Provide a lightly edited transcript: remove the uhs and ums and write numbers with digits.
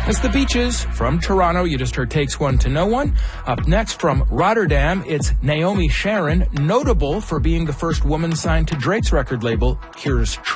That's the Beaches from Toronto. You just heard Takes One to Know One. Up next from Rotterdam, it's Naomi Sharon, notable for being the first woman signed to Drake's record label, Cures